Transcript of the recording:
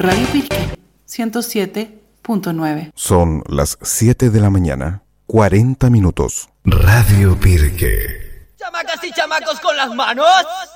Radio Pirque 107.9. Son las 7 de la mañana, 40 minutos. Radio Pirque. Chamacas y chamacos con las manos.